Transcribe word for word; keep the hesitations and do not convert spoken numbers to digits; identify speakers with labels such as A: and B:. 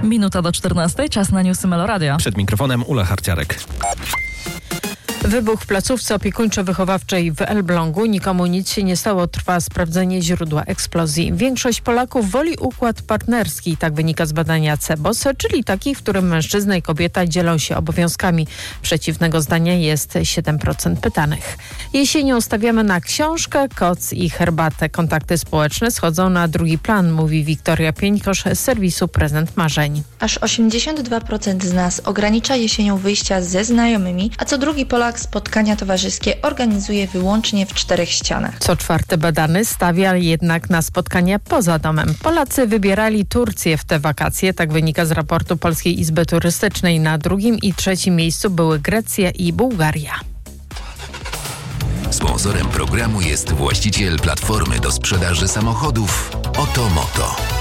A: Minuta do czternastej, czas na newsy Meloradia.
B: Przed mikrofonem Ula Harciarek.
C: Wybuch w placówce opiekuńczo-wychowawczej w Elblągu. Nikomu nic się nie stało. Trwa sprawdzenie źródła eksplozji. Większość Polaków woli układ partnerski. Tak wynika z badania C E B O S, czyli taki, w którym mężczyzna i kobieta dzielą się obowiązkami. Przeciwnego zdania jest siedem procent pytanych. Jesienią stawiamy na książkę, koc i herbatę. Kontakty społeczne schodzą na drugi plan, mówi Wiktoria Pieńkosz z serwisu Prezent Marzeń.
D: Aż osiemdziesiąt dwa procent z nas ogranicza jesienią wyjścia ze znajomymi, a co drugi Polak spotkania towarzyskie organizuje wyłącznie w czterech ścianach.
C: Co czwarty badany stawia jednak na spotkania poza domem. Polacy wybierali Turcję w te wakacje, tak wynika z raportu Polskiej Izby Turystycznej. Na drugim i trzecim miejscu były Grecja i Bułgaria.
E: Sponsorem programu jest właściciel platformy do sprzedaży samochodów Otomoto.